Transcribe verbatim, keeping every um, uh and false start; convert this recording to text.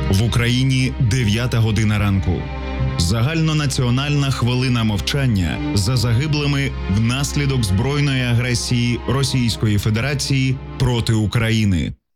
В Україні дев'ята година ранку. Загальнонаціональна хвилина мовчання за загиблими внаслідок збройної агресії Російської Федерації проти України.